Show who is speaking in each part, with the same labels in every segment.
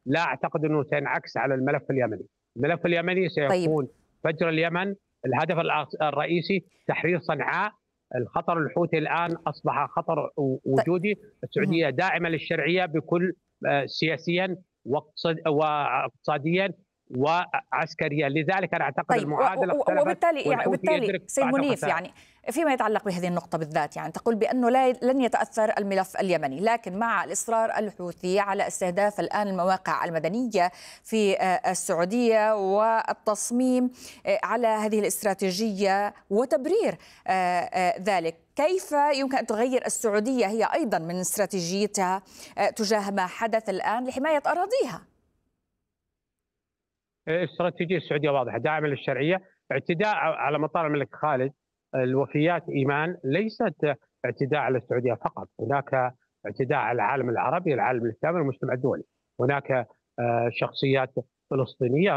Speaker 1: لا أعتقد أنه سينعكس على الملف اليمني. الملف اليمني
Speaker 2: طيب.
Speaker 1: سيكون فجر اليمن، الهدف الرئيسي تحرير صنعاء. الخطر الحوثي الآن أصبح خطر وجودي.
Speaker 2: مهم.
Speaker 1: السعودية داعمة للشرعية بكل سياسيا واقتصاديا وعسكريا، لذلك أنا أعتقد
Speaker 2: طيب،
Speaker 1: المعادلة اختلفت
Speaker 2: وبالتالي
Speaker 1: والحوثي يدرك
Speaker 2: سيد
Speaker 1: بعض
Speaker 2: منيف،
Speaker 1: الخسائر.
Speaker 2: يعني فيما يتعلق بهذه النقطة بالذات، يعني تقول بأنه لن يتأثر الملف اليمني، لكن مع الإصرار الحوثي على استهداف الآن المواقع المدنية في السعودية والتصميم على هذه الاستراتيجية وتبرير ذلك، كيف يمكن أن تغير السعودية هي أيضا من استراتيجيتها تجاه ما حدث الآن لحماية أراضيها؟
Speaker 1: استراتيجية السعودية واضحة، داعمة للشرعية. اعتداء على مطار الملك خالد، الوفيات إيمان ليست اعتداء على السعودية فقط، هناك اعتداء على العالم العربي، العالم الإسلامي، والمجتمع الدولي. هناك شخصيات فلسطينية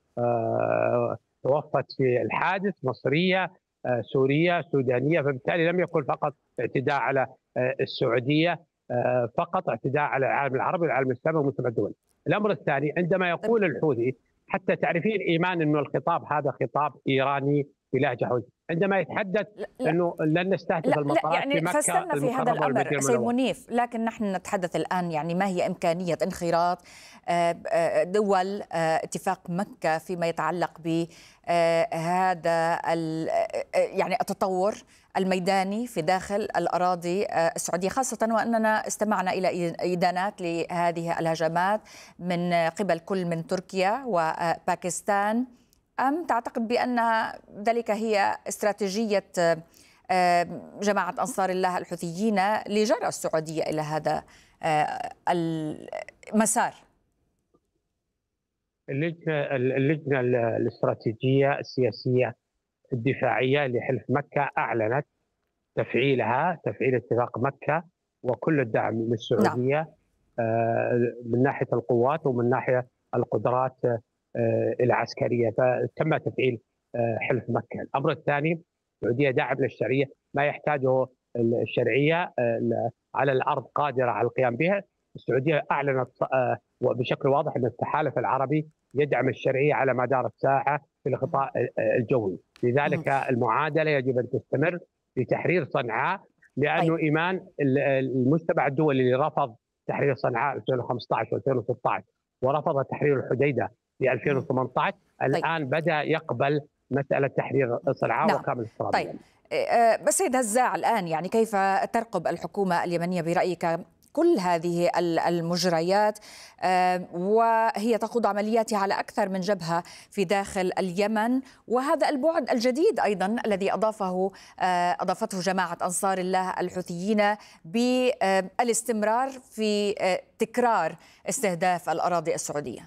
Speaker 1: توفت في الحادث، مصرية، سورية، سودانية، فبالتالي لم يكن فقط اعتداء على السعودية فقط، اعتداء على العالم العربي والعالم الإسلامي والمجتمع الدولي. الأمر الثاني، عندما يقول الحوثي، حتى تعرفين إيمان أنه الخطاب هذا خطاب إيراني بلهجة حوثي، عندما يتحدث
Speaker 2: لا
Speaker 1: أنه لن نستهدف المطارات في
Speaker 2: يعني
Speaker 1: مكة
Speaker 2: فسرنا في هذا
Speaker 1: المكرمة
Speaker 2: الأمر
Speaker 1: والمدينة
Speaker 2: سيد
Speaker 1: المنورة.
Speaker 2: منيف، لكن نحن نتحدث الآن يعني ما هي إمكانية انخراط دول اتفاق مكة فيما يتعلق بهذا يعني التطور الميداني في داخل الأراضي السعودية، خاصة وأننا استمعنا إلى إدانات لهذه الهجمات من قبل كل من تركيا وباكستان. أم تعتقد بأن ذلك هي استراتيجية جماعة أنصار الله الحوثيين لجرأ السعودية إلى هذا المسار؟
Speaker 1: اللجنة الاستراتيجية السياسية الدفاعية لحلف مكة أعلنت تفعيل اتفاق مكة وكل الدعم للسعودية من ناحية القوات ومن ناحية القدرات العسكرية، فتم تفعيل حلف مكة. الأمر الثاني، السعودية داعم للشرعية، ما يحتاجه الشرعية على الأرض قادرة على القيام بها. السعودية أعلنت وبشكل واضح أن التحالف العربي يدعم الشرعية على مدار الساعة في الغطاء الجوي، لذلك المعادلة يجب أن تستمر لتحرير صنعاء، لأنه إيمان المجتمع الدولي اللي رفض تحرير صنعاء 2015 و2016 ورفض تحرير الحديدة في 2018 الآن بدأ يقبل مسألة تحرير صنعاء وكامل الاستراتيجية.
Speaker 2: طيب، بس سيد هزاع، الآن يعني كيف ترقب الحكومة اليمنية برأيك كل هذه المجريات وهي تخوض عملياتها على أكثر من جبهة في داخل اليمن، وهذا البعد الجديد أيضا الذي أضافته جماعة أنصار الله الحوثيين بالاستمرار في تكرار استهداف الأراضي السعودية؟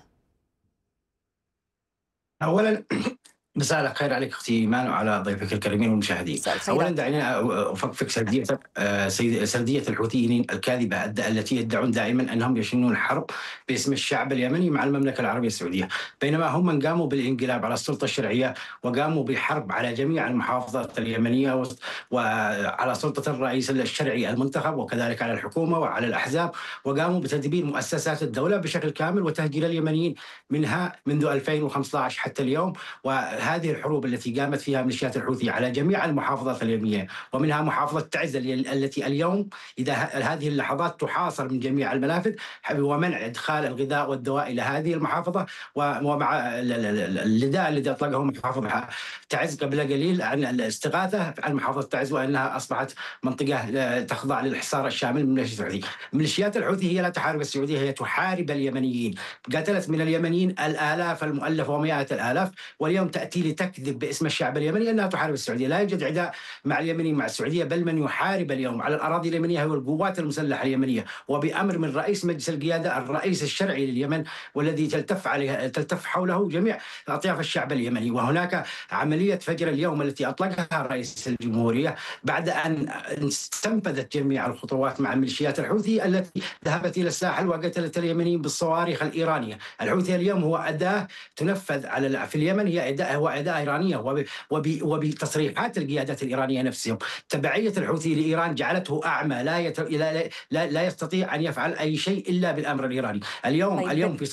Speaker 3: أولا مساء الخير عليك اختي ايمان وعلى ضيفك الكريمين والمشاهدين. اولا دعيني افكك سرديه الحوثيين الكاذبه التي يدعون دائما انهم يشنون الحرب باسم الشعب اليمني مع المملكه العربيه السعوديه، بينما هم من قاموا بالانقلاب على السلطه الشرعيه وقاموا بحرب على جميع المحافظات اليمنيه وعلى سلطه الرئيس الشرعي المنتخب وكذلك على الحكومه وعلى الاحزاب، وقاموا بتدبير مؤسسات الدوله بشكل كامل وتهجير اليمنيين منها منذ 2015 حتى اليوم. هذه الحروب التي قامت فيها ميليشيات الحوثي على جميع المحافظات اليمنية ومنها محافظة تعز التي اليوم إذا هذه اللحظات تحاصر من جميع المنافذ ومنع إدخال الغذاء والدواء إلى هذه المحافظة، ومع النداء الذي أطلقه محافظة تعز قبل قليل عن الاستغاثة عن محافظة تعز وأنها أصبحت منطقة تخضع للحصار الشامل من ميليشيات الحوثي. ميليشيات الحوثي هي لا تحارب السعودية، هي تحارب اليمنيين، قتلت من اليمنيين الآلاف المؤلفة ومئات الآلاف، واليوم تأتي لتكذب باسم الشعب اليمني أنها تحارب السعودية. لا يوجد عداء مع اليمنيين مع السعودية، بل من يحارب اليوم على الأراضي اليمنية هو القوات المسلحة اليمنية، وبأمر من رئيس مجلس القيادة الرئيس الشرعي لليمن، والذي تلتف حوله جميع أطياف الشعب اليمني. وهناك عملية فجر اليوم التي أطلقها رئيس الجمهورية بعد أن استنفذت جميع الخطوات مع ميليشيات الحوثي التي ذهبت إلى الساحل وقتلت اليمنيين بالصواريخ الإيرانية. الحوثي اليوم هو أداة تنفذ في اليمن، هو أداة إيرانية وبتصريحات القيادات الإيرانية نفسهم. تبعية الحوثي لإيران جعلته أعمى لا يستطيع أن يفعل أي شيء إلا بالأمر الإيراني. اليوم في